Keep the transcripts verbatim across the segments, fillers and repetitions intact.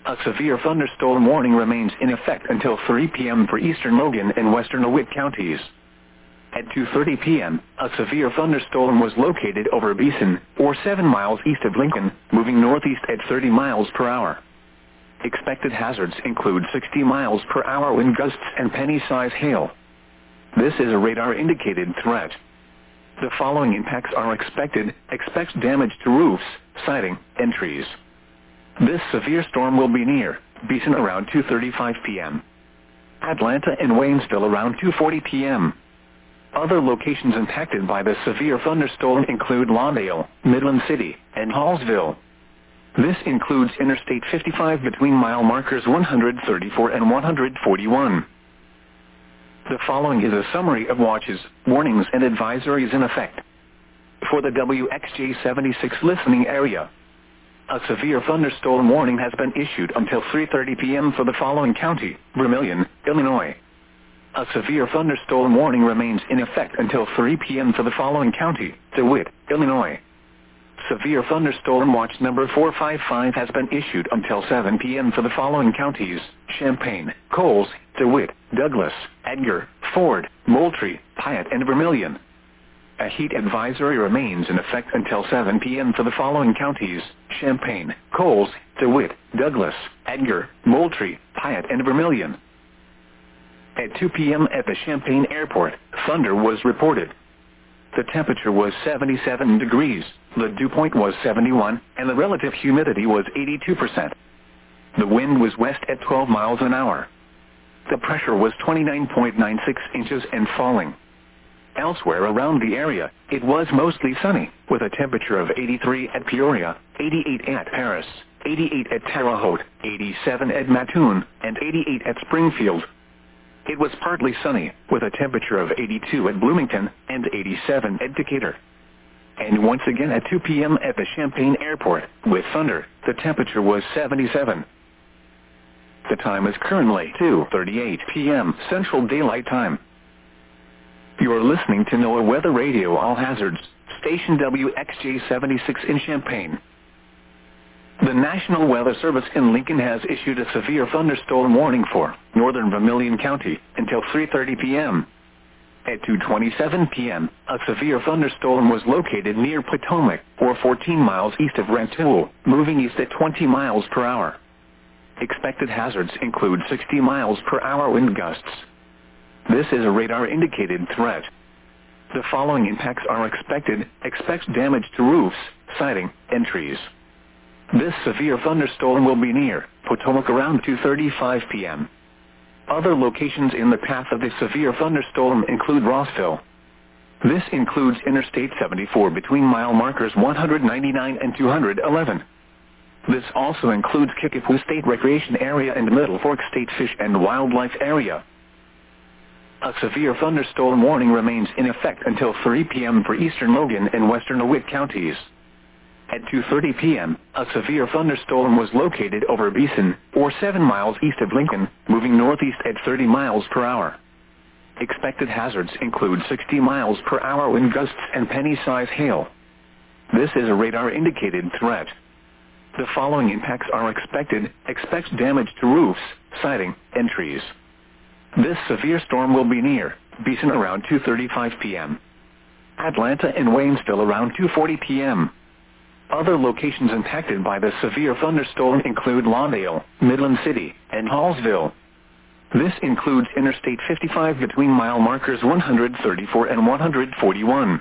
A severe thunderstorm warning remains in effect until three p m for eastern Logan and western DeWitt counties. At two thirty p m, a severe thunderstorm was located over Beeson, or seven miles east of Lincoln, moving northeast at thirty miles per hour. Expected hazards include sixty miles per hour wind gusts and penny-size hail. This is a radar-indicated threat. The following impacts are expected. Expect damage to roofs, siding, and trees. This severe storm will be near Beeson around two thirty-five p m Atlanta and Waynesville around two forty p m Other locations impacted by the severe thunderstorm include Lawndale, Midland City, and Hallsville. This includes Interstate fifty-five between mile markers one thirty-four and one forty-one. The following is a summary of watches, warnings and advisories in effect. For the W X J seventy-six listening area, a severe thunderstorm warning has been issued until three thirty p m for the following county: Vermilion, Illinois. A severe thunderstorm warning remains in effect until three p m for the following county: DeWitt, Illinois. Severe thunderstorm watch number four five five has been issued until seven p m for the following counties: Champaign, Coles, DeWitt, Douglas, Edgar, Ford, Moultrie, Piatt, and Vermilion. A heat advisory remains in effect until seven p m for the following counties: Champaign, Coles, DeWitt, Douglas, Edgar, Moultrie, Piatt, and Vermilion. At two p m at the Champaign Airport, thunder was reported. The temperature was seventy-seven degrees, the dew point was seventy-one, and the relative humidity was eighty-two percent. The wind was west at twelve miles an hour. The pressure was twenty-nine point nine six inches and falling. Elsewhere around the area, it was mostly sunny, with a temperature of eighty-three at Peoria, eighty-eight at Paris, eighty-eight at Terre Haute, eighty-seven at Mattoon, and eighty-eight at Springfield. It was partly sunny, with a temperature of eighty-two at Bloomington, and eighty-seven at Decatur. And once again at two p m at the Champaign Airport, with thunder, the temperature was seventy-seven. The time is currently two thirty-eight p m Central Daylight Time. You are listening to NOAA Weather Radio All Hazards, station W X J seventy-six in Champaign. The National Weather Service in Lincoln has issued a severe thunderstorm warning for northern Vermilion County until three thirty p m At two twenty-seven p m, a severe thunderstorm was located near Potomac, or fourteen miles east of Rantoul, moving east at twenty miles per hour. Expected hazards include sixty miles per hour wind gusts. This is a radar-indicated threat. The following impacts are expected. Expect damage to roofs, siding, and trees. This severe thunderstorm will be near Potomac around two thirty-five p m Other locations in the path of the severe thunderstorm include Rossville. This includes Interstate seventy-four between mile markers one ninety-nine and two eleven. This also includes Kickapoo State Recreation Area and Middle Fork State Fish and Wildlife Area. A severe thunderstorm warning remains in effect until three p m for eastern Logan and western DeWitt counties. At two thirty p m, a severe thunderstorm was located over Beeson, or seven miles east of Lincoln, moving northeast at thirty miles per hour. Expected hazards include sixty miles per hour wind gusts and penny-size hail. This is a radar-indicated threat. The following impacts are expected. Expect damage to roofs, siding, and trees. This severe storm will be near Beeson around two thirty-five p m Atlanta and Waynesville around two forty p m Other locations impacted by the severe thunderstorm include Lawndale, Midland City, and Hallsville. This includes Interstate fifty-five between mile markers one thirty-four and one forty-one.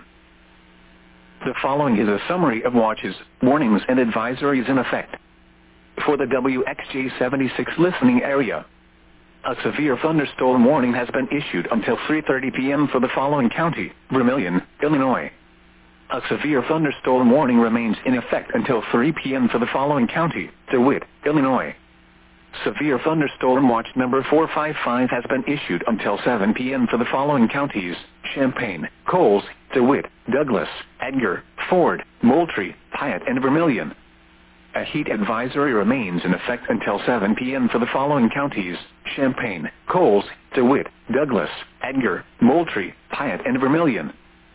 The following is a summary of watches, warnings and advisories in effect. For the W X J seventy-six listening area, a severe thunderstorm warning has been issued until three thirty p m for the following county: Vermilion, Illinois. A severe thunderstorm warning remains in effect until three p m for the following county: DeWitt, Illinois. Severe thunderstorm watch number four five five has been issued until seven p m for the following counties: Champaign, Coles, DeWitt, Douglas, Edgar, Ford, Moultrie, Piatt, and Vermilion. A heat advisory remains in effect until seven p m for the following counties: Champaign, Coles, DeWitt, Douglas, Edgar, Moultrie, Piatt, and Vermilion.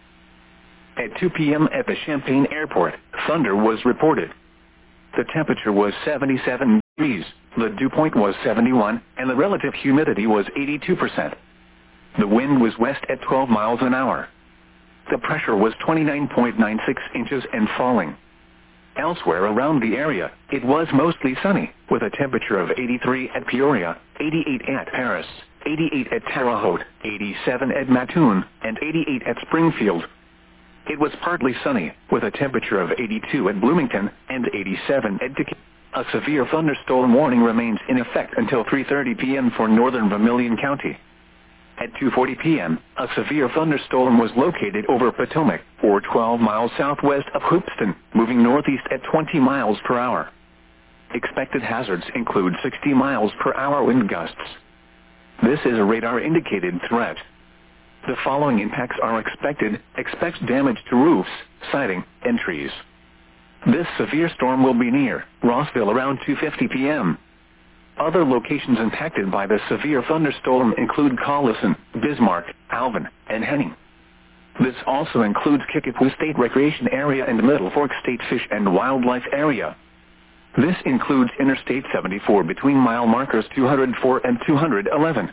At two p m at the Champaign Airport, thunder was reported. The temperature was seventy-seven degrees, The dew point was seventy-one, and the relative humidity was eighty-two percent. The wind was west at twelve miles an hour. The pressure was twenty-nine point nine six inches and falling. Elsewhere around the area, it was mostly sunny, with a temperature of eighty-three at Peoria, eighty-eight at Paris, eighty-eight at Terre Haute, eighty-seven at Mattoon, and eighty-eight at Springfield. It was partly sunny, with a temperature of eighty-two at Bloomington, and eighty-seven at Decatur. A severe thunderstorm warning remains in effect until three thirty p m for northern Vermilion County. At two forty p m, a severe thunderstorm was located over Potomac, or twelve miles southwest of Hoopeston, moving northeast at twenty miles per hour. Expected hazards include sixty miles per hour wind gusts. This is a radar-indicated threat. The following impacts are expected. Expect damage to roofs, siding, and trees. This severe storm will be near Rossville around two fifty p m Other locations impacted by the severe thunderstorm include Collison, Bismarck, Alvin, and Henning. This also includes Kickapoo State Recreation Area and Middle Fork State Fish and Wildlife Area. This includes Interstate seventy-four between mile markers two hundred four and two hundred eleven.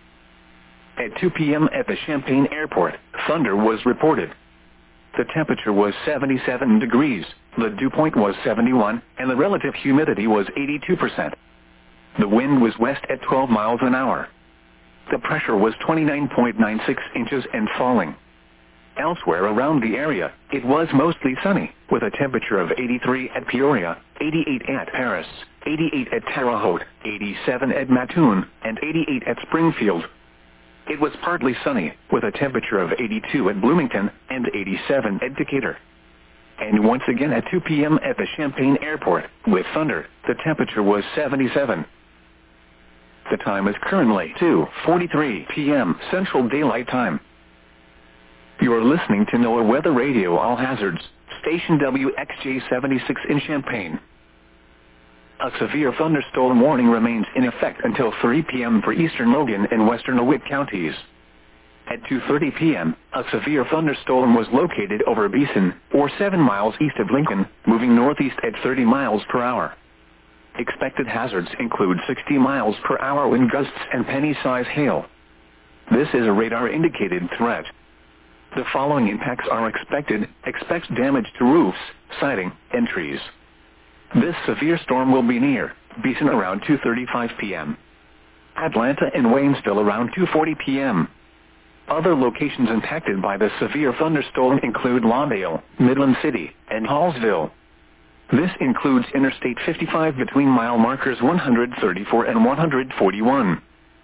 At two p m at the Champaign Airport, thunder was reported. The temperature was seventy-seven degrees, the dew point was seventy-one, and the relative humidity was eighty-two percent. The wind was west at twelve miles an hour. The pressure was twenty-nine point nine six inches and falling. Elsewhere around the area, it was mostly sunny, with a temperature of eighty-three at Peoria, eighty-eight at Paris, eighty-eight at Terre Haute, eighty-seven at Mattoon, and eighty-eight at Springfield. It was partly sunny, with a temperature of eighty-two at Bloomington, and eighty-seven at Decatur. And once again at two p m at the Champaign Airport, with thunder, the temperature was seventy-seven. The time is currently two forty-three p m Central Daylight Time. You are listening to NOAA Weather Radio All Hazards, station W X J seventy-six in Champaign. A severe thunderstorm warning remains in effect until three p m for eastern Logan and western DeWitt counties. At two thirty p m, a severe thunderstorm was located over Beeson, or seven miles east of Lincoln, moving northeast at thirty miles per hour. Expected hazards include sixty miles per hour wind gusts and penny-size hail. This is a radar-indicated threat. The following impacts are expected. Expect damage to roofs, siding, and trees. This severe storm will be near Beeson around two thirty-five p m Atlanta and Waynesville around two forty p m Other locations impacted by the severe thunderstorm include Lawndale, Midland City, and Hallsville. This includes Interstate fifty-five between mile markers one hundred thirty-four and one hundred forty-one.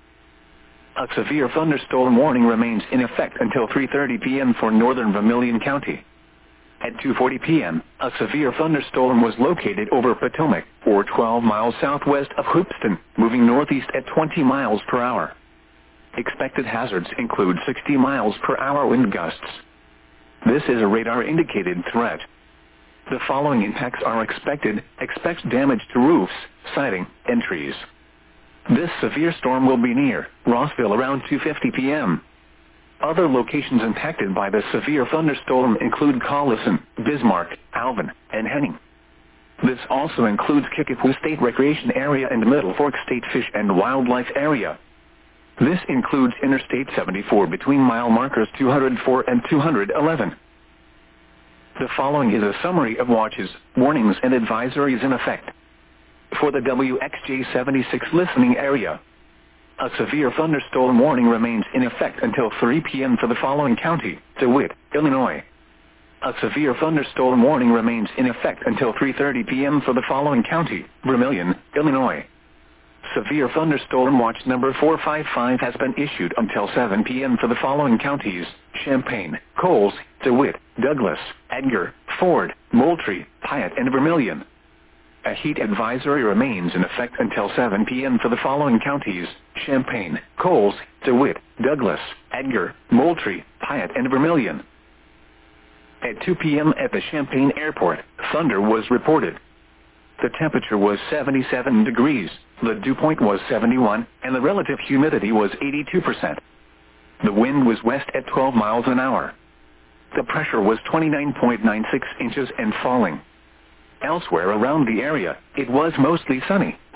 A severe thunderstorm warning remains in effect until three thirty p m for northern Vermilion County. At two forty p m, a severe thunderstorm was located over Potomac, or twelve miles southwest of Hoopeston, moving northeast at twenty miles per hour. Expected hazards include sixty miles per hour wind gusts. This is a radar-indicated threat. The following impacts are expected. Expect damage to roofs, siding, and trees. This severe storm will be near Rossville around two fifty p m Other locations impacted by the severe thunderstorm include Collison, Bismarck, Alvin, and Henning. This also includes Kickapoo State Recreation Area and Middle Fork State Fish and Wildlife Area. This includes Interstate seventy-four between mile markers two hundred four and two hundred eleven. The following is a summary of watches, warnings, and advisories in effect. For the W X J seventy-six listening area, a severe thunderstorm warning remains in effect until three p m for the following county: DeWitt, Illinois. A severe thunderstorm warning remains in effect until three thirty p m for the following county: Vermilion, Illinois. Severe thunderstorm watch number four five five has been issued until seven p m for the following counties: Champaign, Coles, DeWitt, Douglas, Edgar, Ford, Moultrie, Piatt, and Vermilion. A heat advisory remains in effect until seven p m for the following counties: Champaign, Coles, DeWitt, Douglas, Edgar, Moultrie, Piatt, and Vermilion. At two p m at the Champaign Airport, thunder was reported. The temperature was seventy-seven degrees, the dew point was seventy-one, and the relative humidity was eighty-two percent. The wind was west at twelve miles an hour. The pressure was twenty-nine point nine six inches and falling. Elsewhere around the area, it was mostly sunny.